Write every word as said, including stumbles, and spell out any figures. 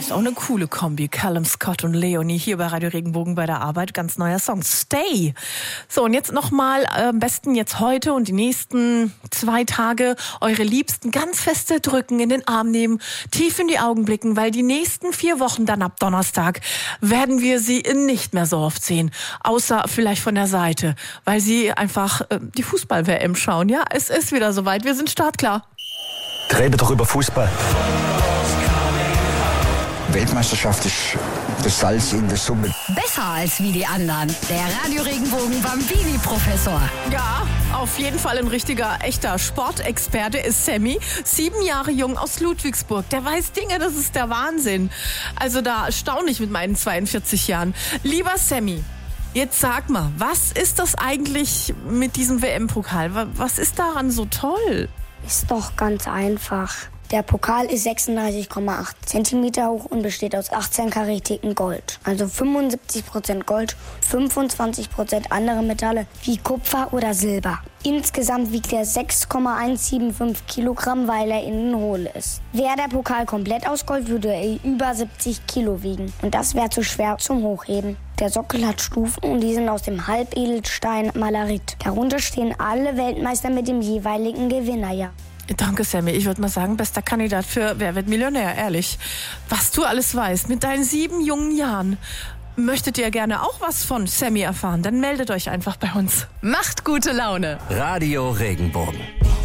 Ist auch eine coole Kombi. Callum Scott und Leonie hier bei Radio Regenbogen bei der Arbeit. Ganz neuer Song. Stay. So, und jetzt nochmal, äh, am besten jetzt heute und die nächsten zwei Tage eure Liebsten ganz feste drücken, in den Arm nehmen, tief in die Augen blicken, weil die nächsten vier Wochen dann ab Donnerstag werden wir sie nicht mehr so oft sehen. Außer vielleicht von der Seite, weil sie einfach äh, die Fußball-W M schauen. Ja, es ist wieder soweit. Wir sind startklar. Reden doch über Fußball. Weltmeisterschaft ist das Salz in der Suppe. Besser als wie die anderen. Der Radio Regenbogen Bambini-Professor. Ja, auf jeden Fall ein richtiger, echter Sportexperte ist Sammy. Sieben Jahre jung aus Ludwigsburg. Der weiß Dinge, das ist der Wahnsinn. Also da staune ich mit meinen zweiundvierzig Jahren. Lieber Sammy, jetzt sag mal, was ist das eigentlich mit diesem W M-Pokal? Was ist daran so toll? Ist doch ganz einfach. Der Pokal ist sechsunddreißig Komma acht Zentimeter hoch und besteht aus achtzehn karätigem Gold. Also fünfundsiebzig Prozent Gold, fünfundzwanzig Prozent andere Metalle wie Kupfer oder Silber. Insgesamt wiegt er sechs Komma hundertfünfundsiebzig Kilogramm, weil er innen hohl ist. Wäre der Pokal komplett aus Gold, würde er über siebzig Kilo wiegen. Und das wäre zu schwer zum Hochheben. Der Sockel hat Stufen und die sind aus dem Halbedelstein Malarit. Darunter stehen alle Weltmeister mit dem jeweiligen Gewinnerjahr. Danke, Sammy. Ich würde mal sagen, bester Kandidat für Wer wird Millionär, ehrlich. Was du alles weißt mit deinen sieben jungen Jahren. Möchtet ihr gerne auch was von Sammy erfahren? Dann meldet euch einfach bei uns. Macht gute Laune. Radio Regenbogen.